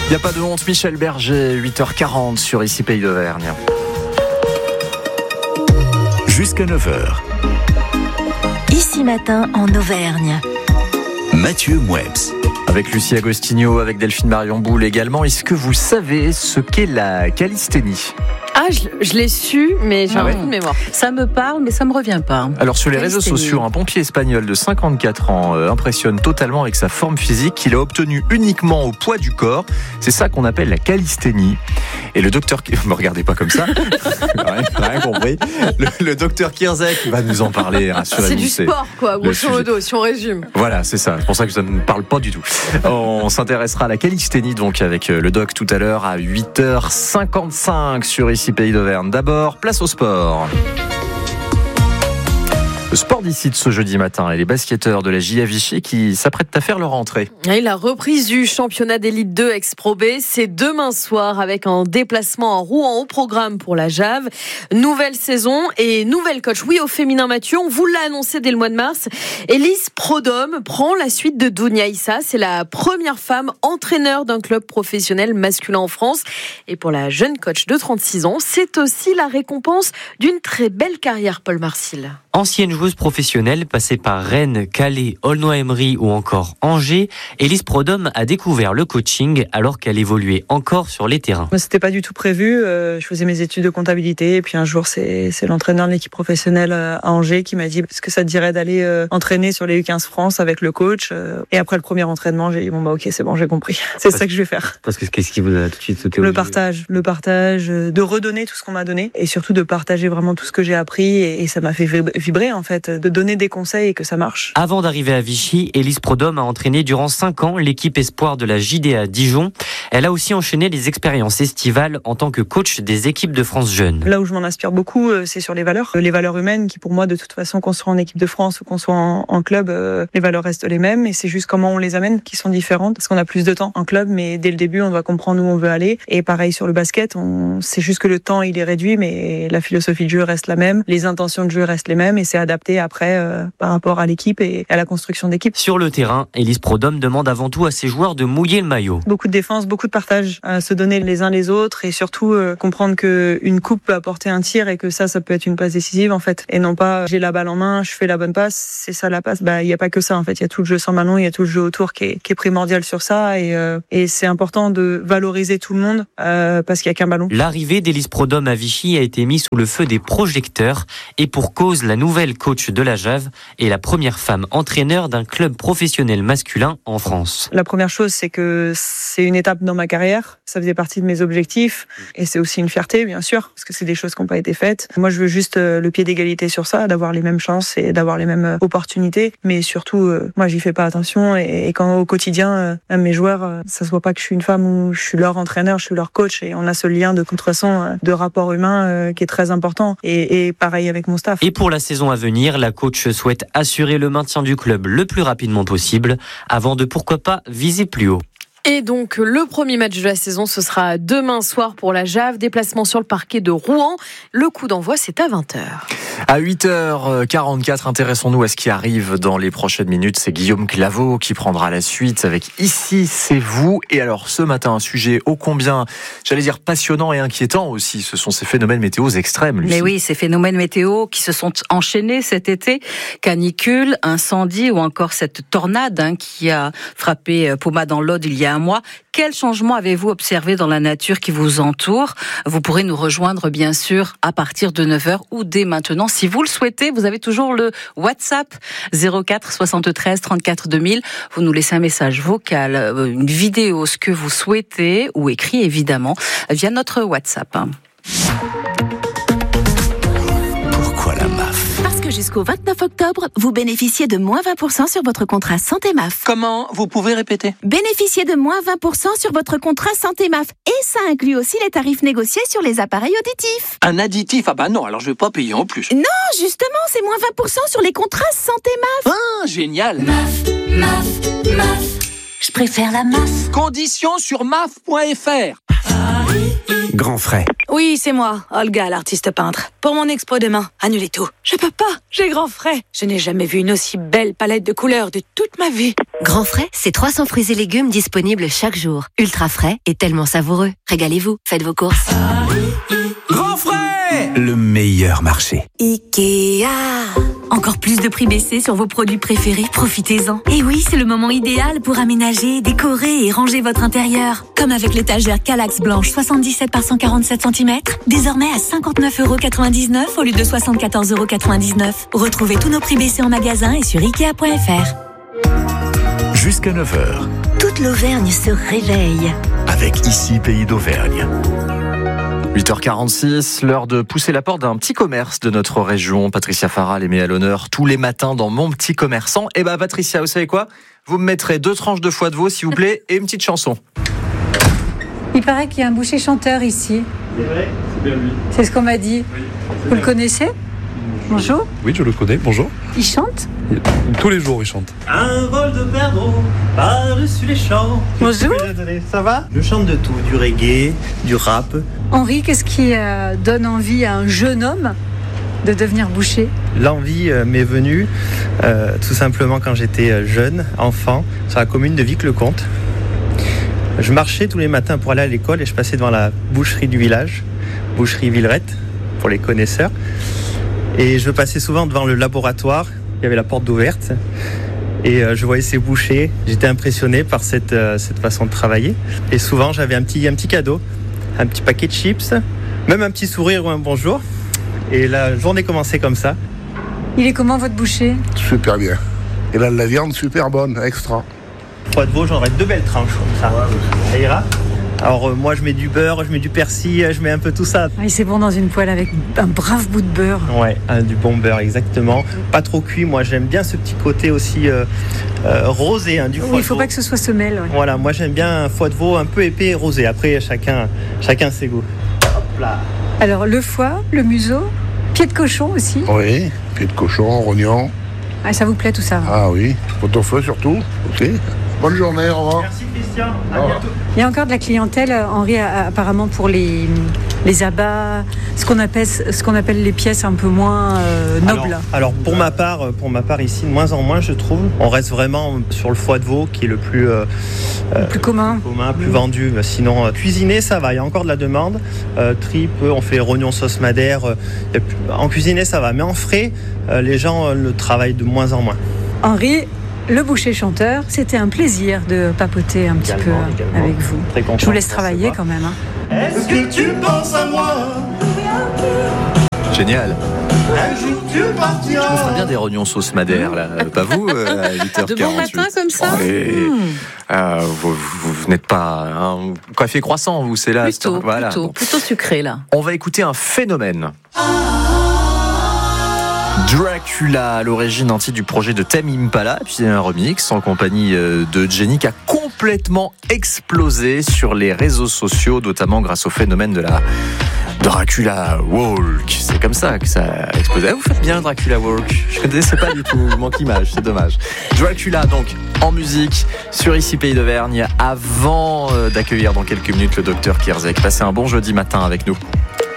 Il n'y a pas de honte, Michel Berger, 8h40 sur Ici Pays d'Auvergne. Jusqu'à 9h. Ici Matin en Auvergne. Mathieu Mouebs. Avec Lucie Agostinho, avec Delphine Marion-Boule également. Est-ce que vous savez ce qu'est la calisthénie ? Ah, je l'ai su, mais j'ai un trou de mémoire. Ça me parle, mais ça me revient pas. Alors sur les réseaux sociaux, un pompier espagnol de 54 ans impressionne totalement avec sa forme physique qu'il a obtenue uniquement au poids du corps. C'est ça qu'on appelle la calisthénie. Et le docteur... Ne me regardez pas comme ça. rien compris. Le docteur Kirzek va nous en parler, rassurez-vous. C'est du sport, quoi, grosso modo, si on résume. Voilà, c'est ça. C'est pour ça que ça ne me parle pas du tout. On s'intéressera à la calisthénie, donc, avec le doc tout à l'heure à 8h55 sur Ici Pays d'Auvergne. D'abord, place au sport. Le sport d'ici de ce jeudi matin et les basketteurs de la JA Vichy qui s'apprêtent à faire leur entrée. Et la reprise du championnat d'élite 2 Ex-Pro B, c'est demain soir avec un déplacement en Rouen au programme pour la JAV. Nouvelle saison et nouvelle coach. Oui, au féminin, Mathieu, on vous l'a annoncé dès le mois de mars. Elise Prodhomme prend la suite de Dounia Issa. C'est la première femme entraîneur d'un club professionnel masculin en France. Et pour la jeune coach de 36 ans, c'est aussi la récompense d'une très belle carrière, Paul Marcil. Ancienne joueuse professionnelle passée par Rennes, Calais, Aulnoy-Emery ou encore Angers, Elise Prodhomme a découvert le coaching alors qu'elle évoluait encore sur les terrains. C'était pas du tout prévu. Je faisais mes études de comptabilité et puis un jour c'est l'entraîneur de l'équipe professionnelle à Angers qui m'a dit est-ce que ça te dirait d'aller entraîner sur les U15 France avec le coach. Et après le premier entraînement, j'ai dit ok, c'est bon, j'ai compris. C'est ça que je vais faire. Parce que qu'est-ce qui vous a tout de suite sauté? Le partage, de redonner tout ce qu'on m'a donné et surtout de partager vraiment tout ce que j'ai appris et ça m'a fait vibrer en fait, de donner des conseils et que ça marche. Avant d'arriver à Vichy, Elise Prodhomme a entraîné durant 5 ans l'équipe espoir de la JDA Dijon. Elle a aussi enchaîné les expériences estivales en tant que coach des équipes de France jeunes. Là où je m'en inspire beaucoup, c'est sur les valeurs humaines qui pour moi de toute façon qu'on soit en équipe de France ou qu'on soit en club, les valeurs restent les mêmes et c'est juste comment on les amène qui sont différentes parce qu'on a plus de temps en club mais dès le début on doit comprendre où on veut aller et pareil sur le basket, c'est juste que le temps il est réduit mais la philosophie de jeu reste la même, les intentions de jeu restent les mêmes et c'est adapté après par rapport à l'équipe et à la construction d'équipe. Sur le terrain, Elise Prodhomme demande avant tout à ses joueurs de mouiller le maillot. Beaucoup de défense, beaucoup de partage, se donner les uns les autres et surtout comprendre qu'une coupe peut apporter un tir et que ça peut être une passe décisive en fait. Et non pas j'ai la balle en main, je fais la bonne passe, c'est ça la passe. Il n'y a pas que ça en fait, il y a tout le jeu sans ballon, il y a tout le jeu autour qui est primordial sur ça et c'est important de valoriser tout le monde parce qu'il n'y a qu'un ballon. L'arrivée d'Elise Prodhomme à Vichy a été mise sous le feu des projecteurs et pour cause, la nouvelle coach de la JAV est la première femme entraîneur d'un club professionnel masculin en France. La première chose, c'est que c'est une étape dans ma carrière. Ça faisait partie de mes objectifs et c'est aussi une fierté, bien sûr, parce que c'est des choses qui n'ont pas été faites. Moi, je veux juste le pied d'égalité sur ça, d'avoir les mêmes chances et d'avoir les mêmes opportunités. Mais surtout, moi, j'y fais pas attention et quand au quotidien, mes joueurs, ça se voit pas que je suis une femme ou je suis leur entraîneur, je suis leur coach et on a ce lien de toute façon de rapport humain qui est très important et pareil avec mon staff. Et pour la saison à venir, la coach souhaite assurer le maintien du club le plus rapidement possible avant de pourquoi pas viser plus haut. Et donc, le premier match de la saison, ce sera demain soir pour la JAV. Déplacement sur le parquet de Rouen. Le coup d'envoi, c'est à 20h. À 8h44, intéressons-nous à ce qui arrive dans les prochaines minutes. C'est Guillaume Claveau qui prendra la suite avec Ici, c'est vous. Et alors, ce matin, un sujet ô combien, j'allais dire passionnant et inquiétant aussi. Ce sont ces phénomènes météo extrêmes, Lucie. Mais oui, ces phénomènes météo qui se sont enchaînés cet été. Canicule, incendie ou encore cette tornade qui a frappé Poma dans l'Aude il y a un mois. Quel changement avez-vous observé dans la nature qui vous entoure? Vous pourrez nous rejoindre bien sûr à partir de 9h ou dès maintenant. Si vous le souhaitez, vous avez toujours le WhatsApp 04 73 34 2000. Vous nous laissez un message vocal, une vidéo, ce que vous souhaitez ou écrit évidemment via notre WhatsApp. Pourquoi la MAF? Parce que jusqu'au 29 octobre, vous bénéficiez de moins 20% sur votre contrat Santé MAF. Comment? Vous pouvez répéter? Bénéficiez de moins 20% sur votre contrat Santé MAF. Et ça inclut aussi les tarifs négociés sur les appareils auditifs. Un additif? Ah bah non, alors je vais pas payer en plus. Non, justement, c'est moins 20% sur les contrats Santé MAF. Ah, génial! MAF. Je préfère la MAF. Conditions sur maf.fr. Grand frais. Oui, c'est moi, Olga, l'artiste peintre. Pour mon expo demain, annulez tout. Je peux pas, j'ai grand frais. Je n'ai jamais vu une aussi belle palette de couleurs de toute ma vie. Grand frais, c'est 300 fruits et légumes disponibles chaque jour. Ultra frais et tellement savoureux. Régalez-vous, faites vos courses. Grand frais, le meilleur marché. Ikea. Encore plus de prix baissés sur vos produits préférés, profitez-en. Et oui, c'est le moment idéal pour aménager, décorer et ranger votre intérieur. Comme avec l'étagère Kallax blanche 77 par 147 cm, désormais à 59,99€ au lieu de 74,99€. Retrouvez tous nos prix baissés en magasin et sur Ikea.fr. Jusqu'à 9h, Toute l'Auvergne se réveille. avec Ici Pays d'Auvergne. 8h46, l'heure de pousser la porte d'un petit commerce de notre région. Patricia Farah les met à l'honneur tous les matins dans Mon Petit Commerçant. Et bah Patricia, vous savez quoi ? Vous me mettrez 2 tranches de foie de veau, s'il vous plaît, et une petite chanson. Il paraît qu'il y a un boucher chanteur ici. C'est vrai, c'est bien lui. C'est ce qu'on m'a dit. Oui, Vous le connaissez ? Bonjour. Oui, je le connais, bonjour. Il chante ? Tous les jours, il chante. Un vol de perdreau par-dessus les champs. Bonjour. Désolé, ça va ? Je chante de tout, du reggae, du rap. Henri, qu'est-ce qui donne envie à un jeune homme de devenir boucher ? L'envie m'est venue tout simplement quand j'étais jeune, enfant, sur la commune de Vic-le-Comte. Je marchais tous les matins pour aller à l'école et je passais devant la boucherie du village, boucherie Villerette, pour les connaisseurs. Et je passais souvent devant le laboratoire, il y avait la porte ouverte. Et je voyais ces bouchers, j'étais impressionné par cette façon de travailler. Et souvent j'avais un petit cadeau, un petit paquet de chips, même un petit sourire ou un bonjour. Et la journée commençait comme ça. Il est comment votre boucher ? Super bien. Et là, la viande super bonne, extra. Foie de veau, j'en aurais 2 belles tranches comme ça. Ça ira ? Alors moi je mets du beurre, je mets du persil, je mets un peu tout ça. Et c'est bon dans une poêle avec un brave bout de beurre. Ouais, du bon beurre exactement. Pas trop cuit, moi j'aime bien ce petit côté aussi rosé du foie de veau. Il ne faut pas que ce soit semelle. Ouais. Voilà, moi j'aime bien un foie de veau un peu épais et rosé. Après chacun ses goûts. Hop là. Alors le foie, le museau, pied de cochon aussi. Oui, pied de cochon, rognon. Ah, ça vous plaît tout ça ? Ah oui, pot-au-feu surtout. Ok. Bonne journée, au revoir. Merci Christian, à bientôt. Il y a encore de la clientèle, Henri, apparemment pour les abats, ce qu'on appelle les pièces un peu moins nobles. Alors pour ma part ici, de moins en moins je trouve. On reste vraiment sur le foie de veau qui est le plus commun, plus vendu. Sinon, cuisiner ça va, il y a encore de la demande. Tripes, on fait rognon sauce madère. En cuisiner ça va, mais en frais, les gens le travaillent de moins en moins. Henri, le boucher chanteur, c'était un plaisir de papoter un petit peu avec vous. Très content. Je vous laisse travailler quand même. Est-ce que tu penses à moi ? Génial. Un jour tu partiras. Je me ferais bien des rognons sauce madère, là. Pas vous, à 8h48. De bon matin comme ça. Vous n'êtes pas un café croissant, vous, c'est là. Plutôt sucré, là. On va écouter un phénomène. Dracula, à l'origine un titre du projet de Tame Impala, puis un remix en compagnie de Jenny qui a complètement explosé sur les réseaux sociaux, notamment grâce au phénomène de la Dracula Walk. C'est comme ça que ça a explosé. Vous faites bien Dracula Walk. Je ne connaissais pas du tout, manque l'image, c'est dommage. Dracula donc en musique sur Ici Pays d'Auvergne avant d'accueillir dans quelques minutes le docteur Kierzek. Passez un bon jeudi matin avec nous.